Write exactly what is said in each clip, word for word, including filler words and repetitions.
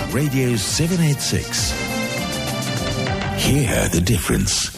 Radio seven eighty-six. Hear the difference.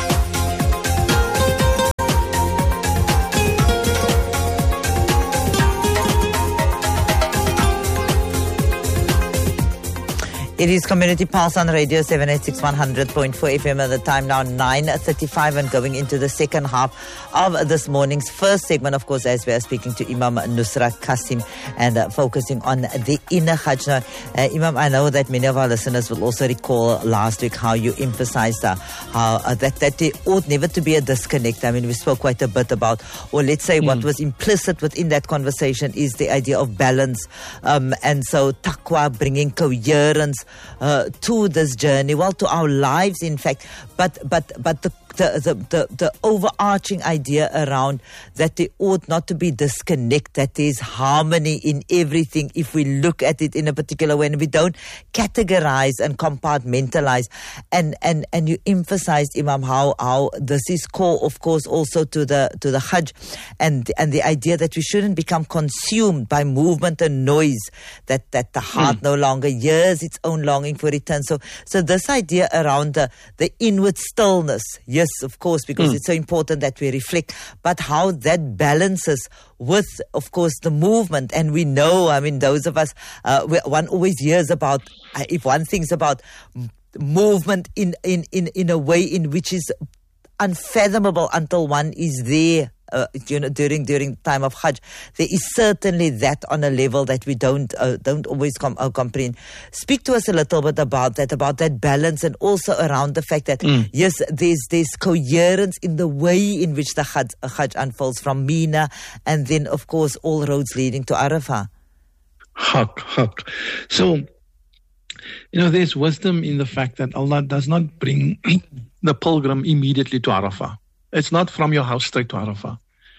It is Community Pulse on Radio seven eighty-six, one hundred point four F M at the time now, nine thirty-five, and going into the second half of this morning's first segment, of course, as we are speaking to Imam Nusrat Qasim and uh, focusing on the inner Hajj. Now, uh, Imam, I know that many of our listeners will also recall last week how you emphasized uh, how uh, that, that there ought never to be a disconnect. I mean, we spoke quite a bit about, or let's say mm. what was implicit within that conversation is the idea of balance. Um, and so taqwa, bringing coherence Uh, to this journey, well, to our lives, in fact, but but but the the, the the the overarching idea around that there ought not to be disconnect, that there is harmony in everything if we look at it in a particular way, and we don't categorize and compartmentalize. And and and you emphasized, Imam, how how this is core, of course, also to the to the Hajj, and and the idea that we shouldn't become consumed by movement and noise, that that the heart mm. no longer hears its own longing for return. So so this idea around the the inward stillness, yes, of course, because mm. it's so important that we reflect, but how that balances with, of course, the movement. And we know, I mean, those of us, uh, one always hears about, uh, if one thinks about movement in, in, in, in a way in which is unfathomable until one is there. Uh, you know, during during the time of Hajj, there is certainly that on a level that we don't uh, don't always com- uh, comprehend. Speak to us a little bit about that, about that balance, and also around the fact that mm. yes, there's there's coherence in the way in which the Hajj, uh, Hajj unfolds from Mina, and then of course all roads leading to Arafah. Haq, haq. So, you know, there's wisdom in the fact that Allah does not bring the pilgrim immediately to Arafah. It's not from your house straight to Arafah.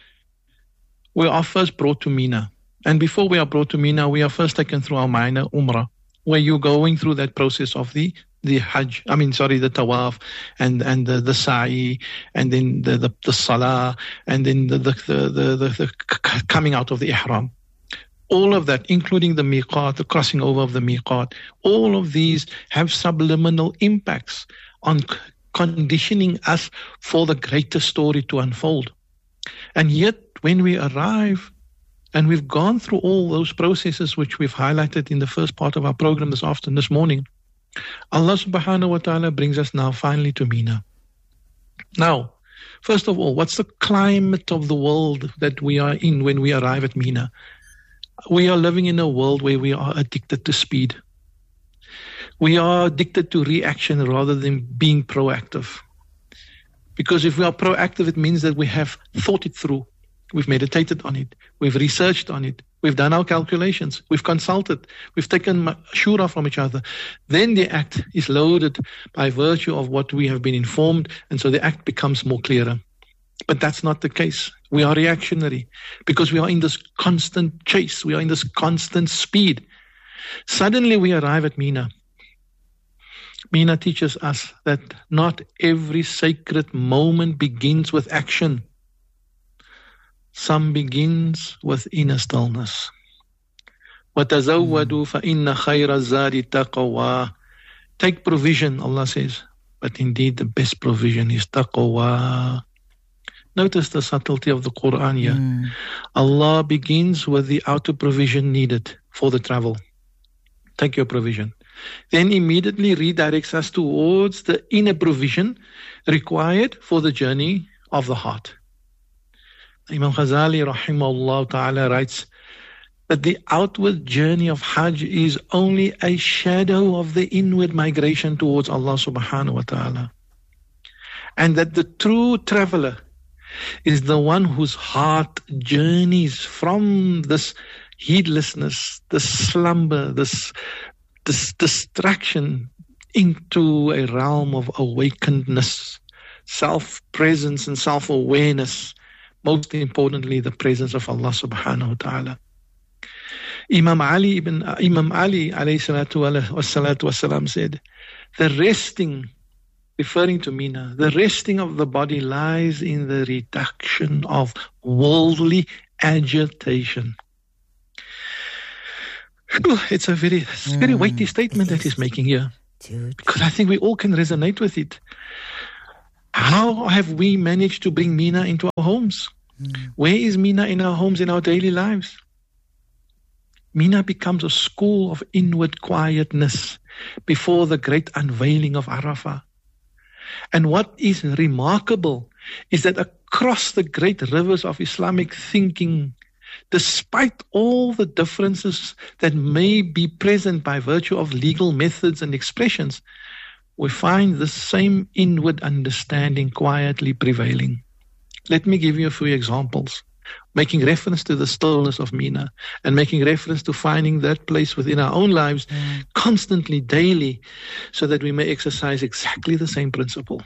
We are first brought to Mina. And before we are brought to Mina, we are first taken through our minor Umrah, where you're going through that process of the, the Hajj, I mean, sorry, the Tawaf, and, and the, the Sa'i, and then the, the, the Salah, and then the, the, the, the, the, the coming out of the Ihram. All of that, including the Miqat, the crossing over of the Miqat, all of these have subliminal impacts on conditioning us for the greater story to unfold. And yet, when we arrive and we've gone through all those processes which we've highlighted in the first part of our program this afternoon, this morning, Allah subhanahu wa ta'ala brings us now finally to Mina. Now, first of all, what's the climate of the world that we are in when we arrive at Mina? We are living in a world where we are addicted to speed. We are addicted to reaction rather than being proactive. Because if we are proactive, it means that we have thought it through. We've meditated on it. We've researched on it. We've done our calculations. We've consulted. We've taken shura from each other. Then the act is loaded by virtue of what we have been informed, and so the act becomes more clearer. But that's not the case. We are reactionary because we are in this constant chase. We are in this constant speed. Suddenly we arrive at Mina. Mina teaches us that not every sacred moment begins with action. Some begins with inner stillness. وَتَزَوَّدُوا فَإِنَّ خَيْرَ الزَّادِ تَقْوَى. Take provision, Allah says, but indeed the best provision is taqwa. Notice the subtlety of the Quran here. Mm. Allah begins with the outer provision needed for the travel. Take your provision. Then immediately redirects us towards the inner provision required for the journey of the heart. Imam Ghazali rahimahullah ta'ala writes that the outward journey of Hajj is only a shadow of the inward migration towards Allah subhanahu wa ta'ala. And that the true traveler is the one whose heart journeys from this heedlessness, this slumber, this this distraction into a realm of awakenedness, self-presence and self-awareness, most importantly the presence of Allah subhanahu wa ta'ala. Imam Ali ibn Imam Ali alayhi salatu wa salatu wa salam said, the resting, referring to Mina, the resting of the body lies in the reduction of worldly agitation. It's a very, it's a very weighty statement that he's making here. Because I think we all can resonate with it. How have we managed to bring Mina into our homes? Mm. Where is Mina in our homes, in our daily lives? Mina becomes a school of inward quietness before the great unveiling of Arafah. And what is remarkable is that across the great rivers of Islamic thinking, despite all the differences that may be present by virtue of legal methods and expressions, we find the same inward understanding quietly prevailing. Let me give you a few examples, making reference to the stillness of Mina and making reference to finding that place within our own lives mm. constantly, daily, so that we may exercise exactly the same principle.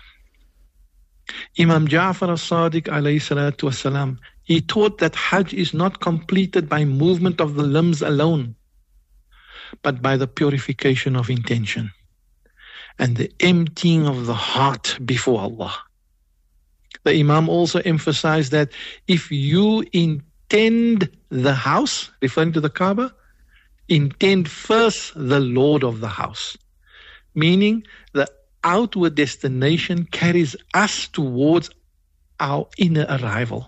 Imam Ja'far al-Sadiq alayhi salatu wasalam, he taught that Hajj is not completed by movement of the limbs alone, but by the purification of intention and the emptying of the heart before Allah. The Imam also emphasized that if you intend the house, referring to the Kaaba, intend first the Lord of the house, meaning the outward destination carries us towards our inner arrival.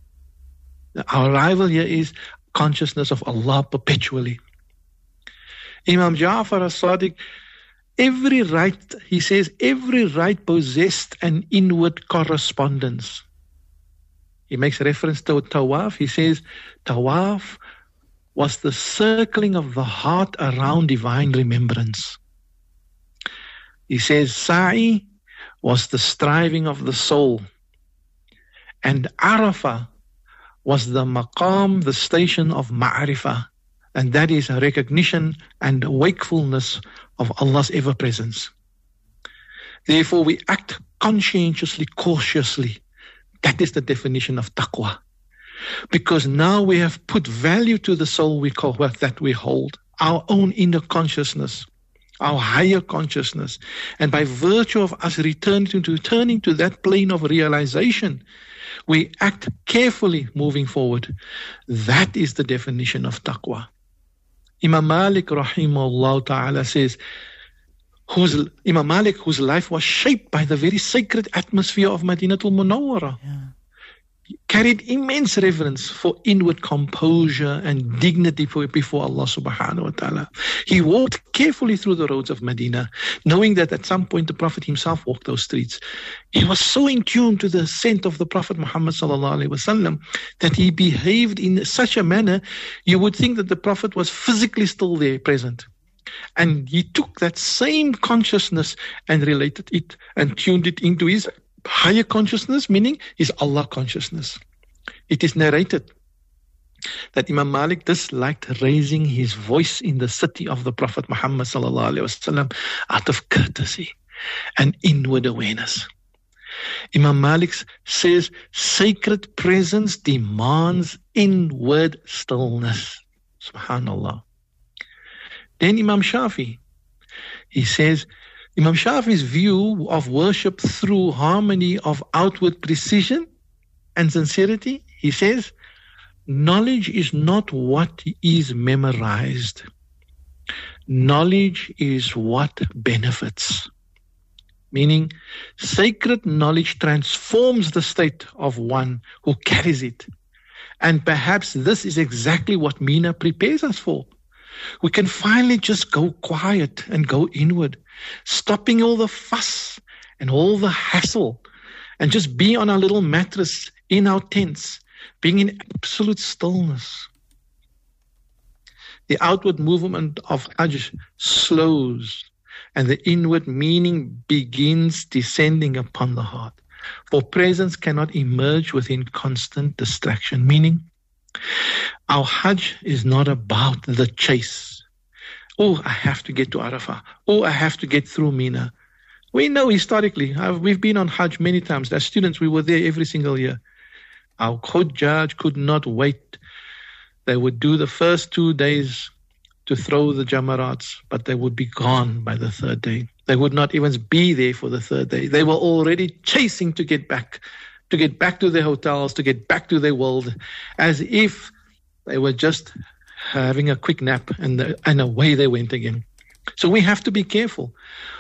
Our arrival here is consciousness of Allah perpetually. Imam Ja'far al-Sadiq, every right, he says, every right possessed an inward correspondence. He makes reference to Tawaf. He says, Tawaf was the circling of the heart around divine remembrance. He says, Sa'i was the striving of the soul. And Arafah was the maqam, the station of ma'rifah. And that is a recognition and wakefulness of Allah's ever-presence. Therefore, we act conscientiously, cautiously. That is the definition of taqwa. Because now we have put value to the soul we call what that we hold, our own inner consciousness, our higher consciousness. And by virtue of us returning to, returning to that plane of realization, we act carefully moving forward. That is the definition of taqwa. Imam Malik rahimahullah ta'ala says, whose, Imam Malik, whose life was shaped by the very sacred atmosphere of Madinatul Munawwara, yeah. carried immense reverence for inward composure and dignity for, before Allah subhanahu wa ta'ala. He walked carefully through the roads of Medina, knowing that at some point the Prophet himself walked those streets. He was so in tune to the scent of the Prophet Muhammad sallallahu alaihi wasallam that he behaved in such a manner you would think that the Prophet was physically still there, present. And he took that same consciousness and related it and tuned it into his higher consciousness, meaning his Allah consciousness. It is narrated that Imam Malik disliked raising his voice in the city of the Prophet Muhammad sallallahu alaihi wasallam out of courtesy and inward awareness. Imam Malik says sacred presence demands inward stillness. Subhanallah. Then Imam Shafi, he says, Imam Shafi's view of worship through harmony of outward precision and sincerity, he says, knowledge is not what is memorized. Knowledge is what benefits. Meaning, sacred knowledge transforms the state of one who carries it. And perhaps this is exactly what Mina prepares us for. We can finally just go quiet and go inward, stopping all the fuss and all the hassle, and just be on our little mattress in our tents, being in absolute stillness. The outward movement of Hajj slows, and the inward meaning begins descending upon the heart. For presence cannot emerge within constant distraction, meaning our Hajj is not about the chase. Oh, I have to get to Arafah. Oh, I have to get through Mina. We know historically, I've, we've been on Hajj many times. As students, we were there every single year. Our Hujjaj could not wait. They would do the first two days to throw the Jamarats, but they would be gone by the third day. They would not even be there for the third day. They were already chasing to get back, to get back to their hotels, to get back to their world, as if they were just having a quick nap, and, the, and away they went again. So we have to be careful.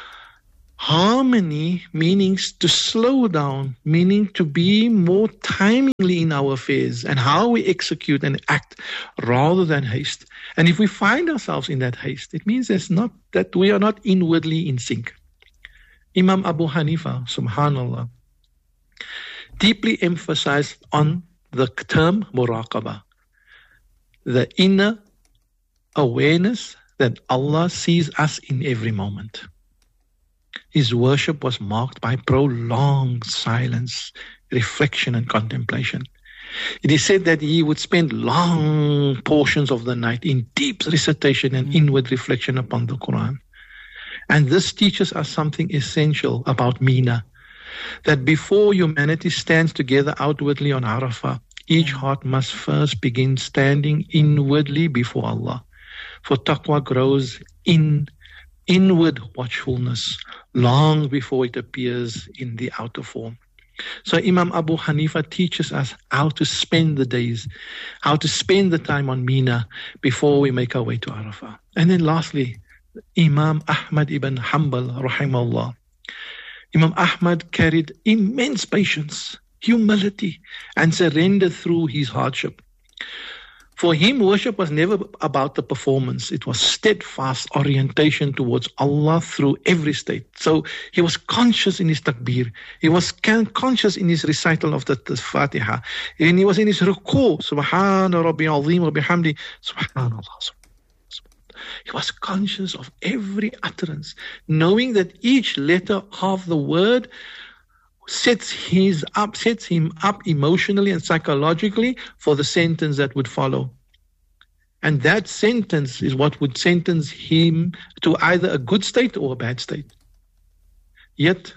Harmony meaning to slow down, meaning to be more timingly in our affairs and how we execute and act rather than haste. And if we find ourselves in that haste, it means it's not that we are not inwardly in sync. Imam Abu Hanifa, subhanallah, deeply emphasized on the term muraqabah, the inner awareness that Allah sees us in every moment. His worship was marked by prolonged silence, reflection and contemplation. It is said that he would spend long portions of the night in deep recitation and inward reflection upon the Quran. And this teaches us something essential about Mina, that before humanity stands together outwardly on Arafah, each heart must first begin standing inwardly before Allah. For taqwa grows in inward watchfulness long before it appears in the outer form. So Imam Abu Hanifa teaches us how to spend the days, how to spend the time on Mina before we make our way to Arafah. And then lastly, Imam Ahmad ibn Hanbal, rahimahullah. Imam Ahmad carried immense patience, humility, and surrender through his hardship. For him, worship was never about the performance. It was steadfast orientation towards Allah through every state. So he was conscious in his takbir. He was conscious in his recital of the, the Fatiha. And he was in his ruku. Subhana Rabbi Azim wa bihamdi. Subhanallah. He was conscious of every utterance, knowing that each letter of the word sets his up, sets him up emotionally and psychologically for the sentence that would follow. And that sentence is what would sentence him to either a good state or a bad state. Yet,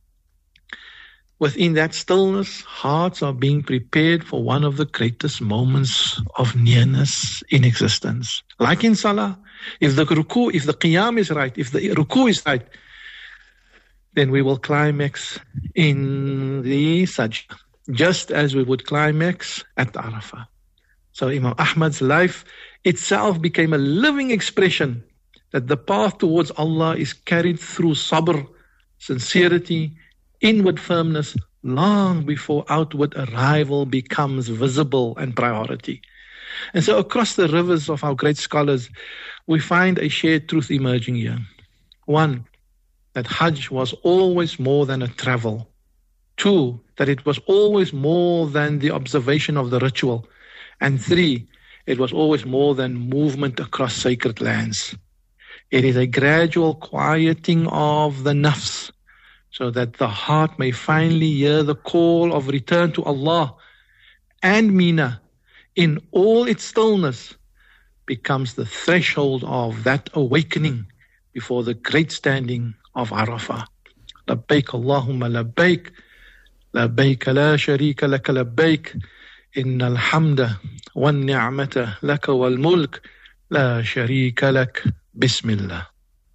within that stillness, hearts are being prepared for one of the greatest moments of nearness in existence. Like in Salah, if the ruku, if the qiyam is right, if the ruku is right, then we will climax in the sajda, just as we would climax at Arafah. So Imam Ahmad's life itself became a living expression that the path towards Allah is carried through sabr, sincerity, inward firmness, long before outward arrival becomes visible and priority. And so across the rivers of our great scholars, we find a shared truth emerging here. One, that Hajj was always more than a travel. Two, that it was always more than the observation of the ritual. And three, it was always more than movement across sacred lands. It is a gradual quieting of the nafs, so that the heart may finally hear the call of return to Allah. And Mina, in all its stillness, becomes the threshold of that awakening before the great standing of Arafah. Labbaik Allahumma labbaik, labbaik la sharika laka labbaik, innal hamda wan ni'mata laka wal mulk, la sharika lak, bismillah.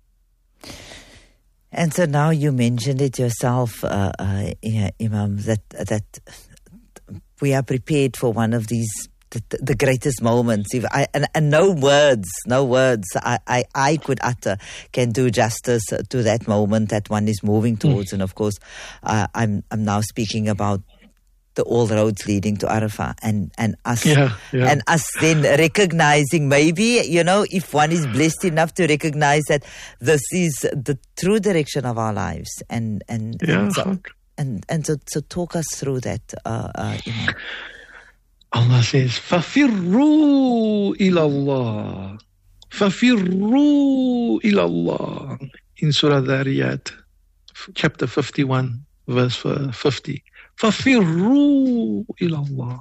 And so now you mentioned it yourself, uh, uh, yeah, Imam, that that we are prepared for one of these The, the greatest moments. If I, and, and no words, no words I, I, I could utter can do justice to that moment that one is moving towards. Mm. And of course, uh, I'm I'm now speaking about the all roads leading to Arafah, and and us yeah, yeah. and us then recognizing, maybe, you know, if one is blessed enough to recognize that this is the true direction of our lives, and and yeah. and, so, and and so, so talk us through that, uh, uh, Imam. Allah says, فَفِرُّوا إِلَى اللَّهِ فَفِرُّوا إِلَى اللَّهِ in Surah Dhariyat, chapter fifty-one, verse fifty. فَفِرُّوا إِلَى اللَّهِ.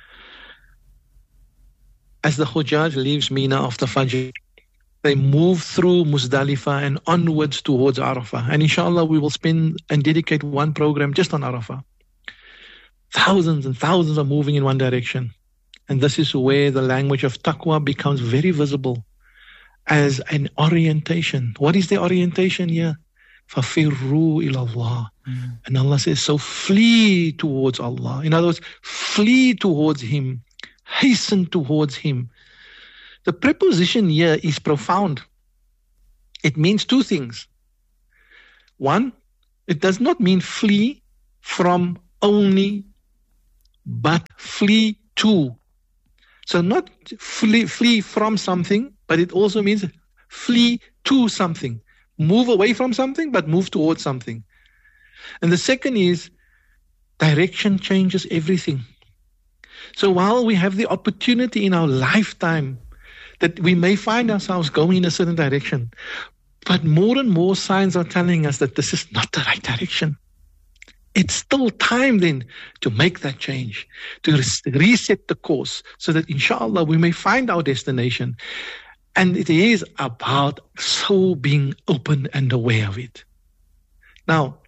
As the Hujjaj leaves Mina after Fajr, they move through Muzdalifah and onwards towards Arafah. And inshallah, we will spend and dedicate one program just on Arafah. Thousands and thousands are moving in one direction. And this is where the language of taqwa becomes very visible as an orientation. What is the orientation here? فَفِرُّوا إِلَى اللَّهِ. Mm. And Allah says, so flee towards Allah. In other words, flee towards Him. Hasten towards Him. The preposition here is profound. It means two things. One, it does not mean flee from only, but flee to. So not flee, flee from something, but it also means flee to something. Move away from something, but move towards something. And the second is direction changes everything. So while we have the opportunity in our lifetime that we may find ourselves going in a certain direction, but more and more signs are telling us that this is not the right direction. It's still time then to make that change, to res- reset the course so that inshallah we may find our destination. And it is about so being open and aware of it. Now,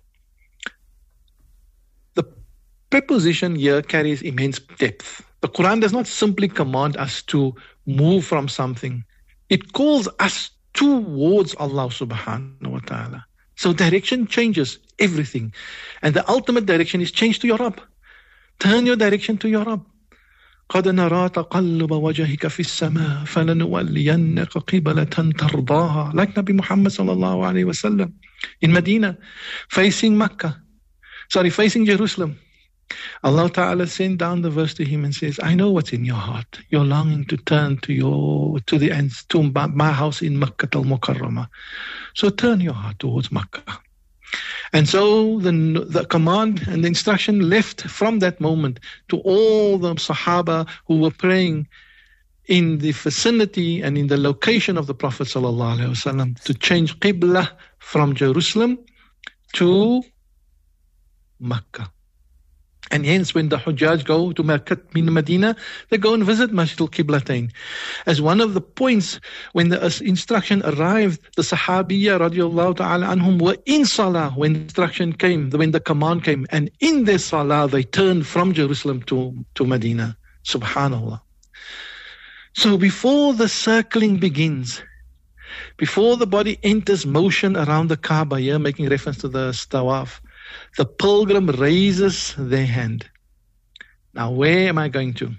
the preposition here carries immense depth. The Quran does not simply command us to move from something. It calls us towards Allah subhanahu wa ta'ala. So direction changes everything. And the ultimate direction is change to your Rabb. Turn your direction to your Rabb. قَدْ نَرَى تَقَلُّبَ وَجَهِكَ فِي السَّمَاءِ فَلَنُوَلِّيَنَّكَ قِبْلَةً تَرْضَاهَا. Like Nabi Muhammad sallallahu alayhi wa sallam in Medina, facing Makkah, sorry, facing Jerusalem. Allah Ta'ala sent down the verse to him and says, I know what's in your heart. You're longing to turn to your to the ends, to my house in Makkah al-Mukarramah. So turn your heart towards Makkah. And so the, the command and the instruction left from that moment to all the Sahaba who were praying in the vicinity and in the location of the Prophet sallallahu alaihi wasallam to change Qibla from Jerusalem to Makkah. And hence when the Hujjaj go to Makkah min Medina, they go and visit Masjid al-Qiblatain. As one of the points, when the instruction arrived, the Sahabiyya radiallahu ta'ala anhum were in Salah when the instruction came, when the command came. And in their Salah, they turned from Jerusalem to, to Medina. Subhanallah. So before the circling begins, before the body enters motion around the Kaaba, here making reference to the tawaf, the pilgrim raises their hand. Now, where am I going to?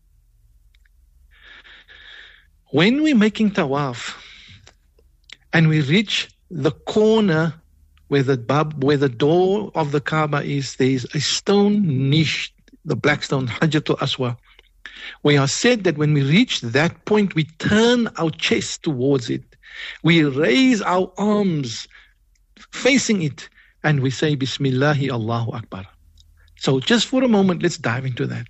When we're making tawaf and we reach the corner where the bab, where the door of the Kaaba is, there is a stone niche, the black stone, Hajjatul Aswad. We are said that when we reach that point, we turn our chest towards it. We raise our arms facing it. And we say, Bismillahi Allahu Akbar. So just for a moment, let's dive into that.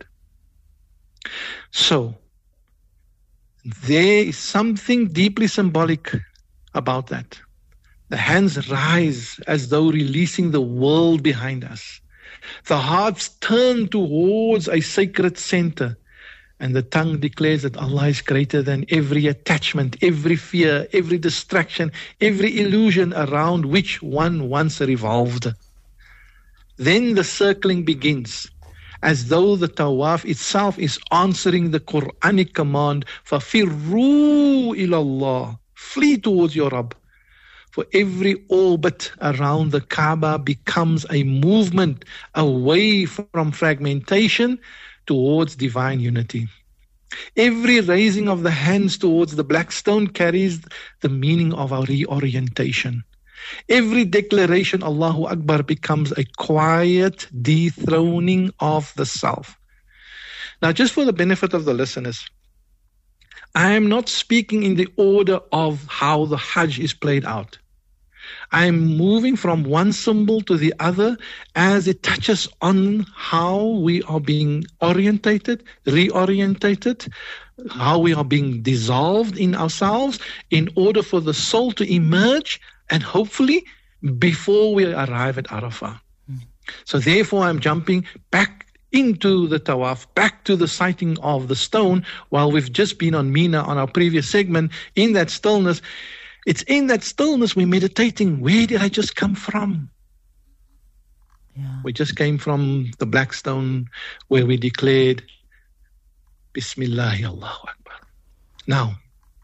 So, there is something deeply symbolic about that. The hands rise as though releasing the world behind us. The hearts turn towards a sacred center. And the tongue declares that Allah is greater than every attachment, every fear, every distraction, every illusion around which one once revolved. Then the circling begins, as though the tawaf itself is answering the Quranic command, فَفِرُّوا إِلَى اللَّهِ. Flee towards your Rabb. For every orbit around the Kaaba becomes a movement away from fragmentation towards divine unity. Every raising of the hands towards the black stone carries the meaning of our reorientation. Every declaration, Allahu Akbar, becomes a quiet dethroning of the self. Now, just for the benefit of the listeners, I am not speaking in the order of how the Hajj is played out. I am moving from one symbol to the other as it touches on how we are being orientated, reorientated, how we are being dissolved in ourselves in order for the soul to emerge and hopefully before we arrive at Arafah. Mm. So therefore I'm jumping back into the tawaf, back to the sighting of the stone while we've just been on Mina on our previous segment. In that stillness, it's in that stillness we're meditating. Where did I just come from? Yeah. We just came from the black stone where we declared Bismillah Allahu Akbar. Now,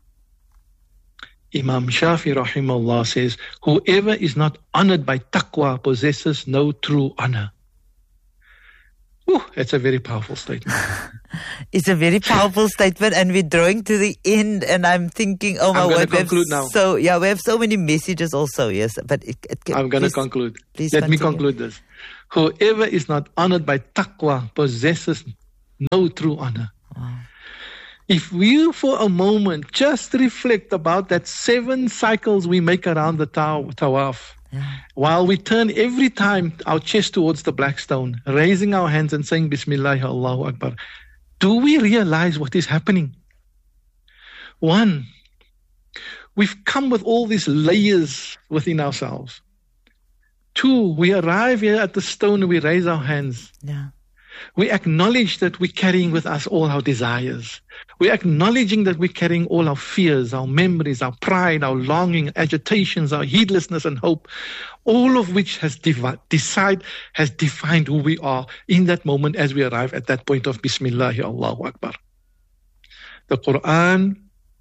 Imam Shafi rahimahullah says, whoever is not honored by taqwa possesses no true honor. Ooh, that's a very powerful statement. It's a very powerful statement, and we're drawing to the end, and I'm thinking, oh my I'm going word, to conclude we have now. So, yeah, we have so many messages also, yes, but it, it can, I'm going to please, conclude. Please Let me continue. conclude this. Whoever is not honored by taqwa possesses no true honor. Wow. If we for a moment just reflect about that seven cycles we make around the taw- tawaf, Yeah. while we turn every time our chest towards the black stone, raising our hands and saying Bismillah, Allahu Akbar, do we realize what is happening? One, we've come with all these layers within ourselves. Two, we arrive here at the stone and we raise our hands. Yeah. We acknowledge that we're carrying with us all our desires. We're acknowledging that we're carrying all our fears, our memories, our pride, our longing, agitations, our heedlessness and hope, all of which has devi- decide, has defined who we are in that moment as we arrive at that point of Bismillah, Allahu Akbar. The Quran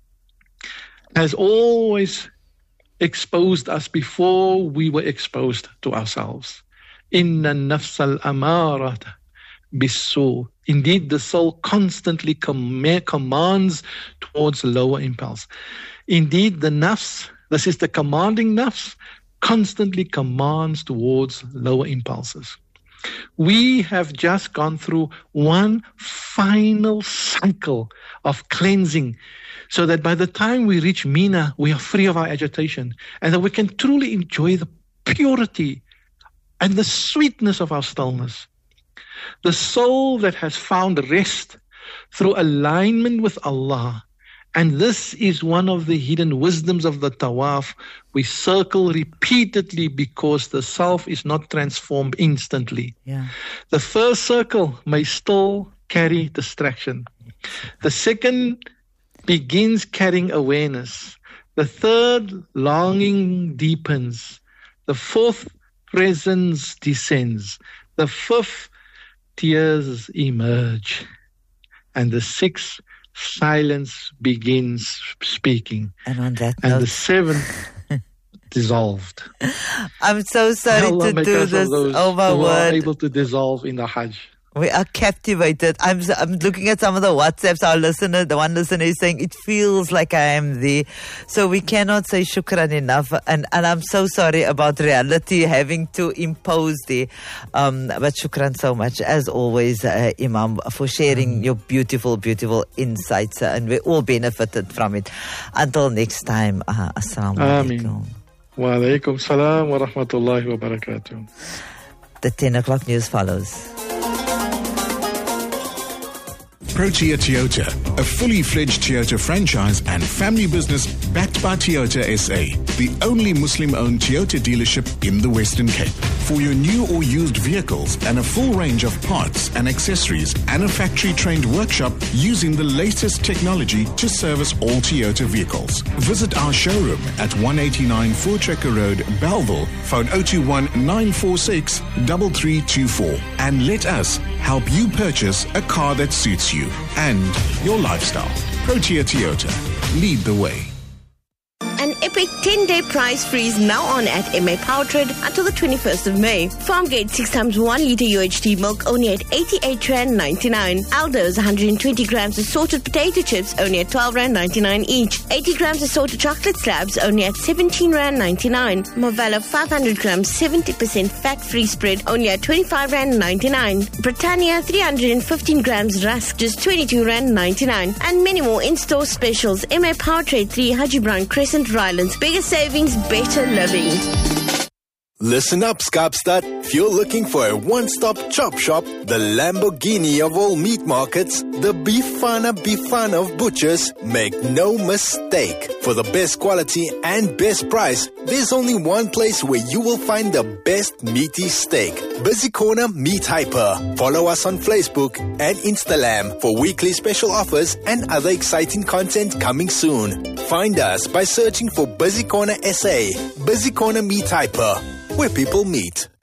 has always exposed us before we were exposed to ourselves. Inna nafsal amarata bisu. Indeed, the soul constantly com- commands towards lower impulse. Indeed, the nafs, this is the commanding nafs, constantly commands towards lower impulses. We have just gone through one final cycle of cleansing, so that by the time we reach Mina, we are free of our agitation, and that we can truly enjoy the purity and the sweetness of our stillness. The soul that has found rest through alignment with Allah, and this is one of the hidden wisdoms of the tawaf. We circle repeatedly because the self is not transformed instantly. Yeah. The first circle may still carry distraction. The second begins carrying awareness. The third, longing deepens. The fourth, presence descends. The fifth, tears emerge. And the sixth, silence begins speaking. And on that And note, the seventh, dissolved. I'm so sorry Allah to make do us of this. those Oh my who are word. able to dissolve in the Hajj. We are captivated. I'm I'm looking at some of the WhatsApps. Our listener, the one listener is saying, it feels like I am there. So we cannot say shukran enough. And, and I'm so sorry about reality having to impose there. Um, but shukran so much, as always, uh, Imam, for sharing your beautiful, beautiful insights. Uh, and we all benefited from it. Until next time, uh, assalamu Ameen. alaikum. Wa alaikum salam wa rahmatullahi wa barakatuh. The ten o'clock news follows. Protea Toyota, a fully fledged Toyota franchise and family business backed by Toyota S A, the only Muslim-owned Toyota dealership in the Western Cape. For your new or used vehicles and a full range of parts and accessories and a factory-trained workshop using the latest technology to service all Toyota vehicles. Visit our showroom at one eighty-nine Voortrekker Road, Bellville, phone zero two one nine four six three three two four, and let us help you purchase a car that suits you and your lifestyle. Protea Toyota. Lead the way. An epic ten-day price freeze now on at M A Powertrade until the twenty-first of May. Farmgate six times one litre U H T milk only at eighty-eight rand ninety-nine. Aldo's one hundred twenty grams assorted potato chips only at twelve rand ninety-nine each. eighty grams assorted chocolate slabs only at seventeen rand ninety-nine. Movella five hundred grams seventy percent fat-free spread only at twenty-five rand ninety-nine. Britannia three hundred fifteen grams rusk just twenty-two rand ninety-nine. And many more in-store specials. M A Powertrade three Haji Brown Crescent, Rylands. Bigger savings, better living. Listen up, Skapstad. If you're looking for a one-stop chop shop, the Lamborghini of all meat markets, the Bifana Bifana of butchers, make no mistake. For the best quality and best price, there's only one place where you will find the best meaty steak. Busy Corner Meat Hyper. Follow us on Facebook and Instagram for weekly special offers and other exciting content coming soon. Find us by searching for Busy Corner S A. Busy Corner Meat Hyper, where people meet.